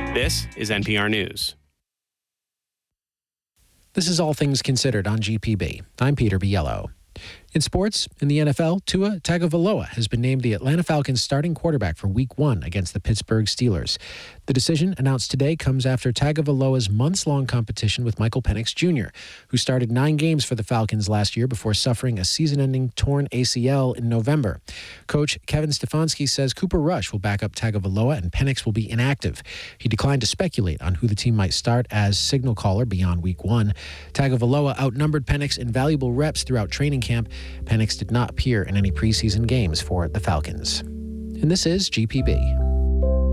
This is NPR News. This is All Things Considered on GPB. I'm Peter Biello. In sports, in the NFL, Tua Tagovailoa has been named the Atlanta Falcons starting quarterback for Week 1 against the Pittsburgh Steelers. The decision announced today comes after Tagovailoa's months-long competition with Michael Penix Jr., who started 9 games for the Falcons last year before suffering a season-ending torn ACL in November. Coach Kevin Stefanski says Cooper Rush will back up Tagovailoa and Penix will be inactive. He declined to speculate on who the team might start as signal caller beyond Week 1. Tagovailoa outnumbered Penix in valuable reps throughout training camp. Penix did not appear in any preseason games for the Falcons. And this is GPB.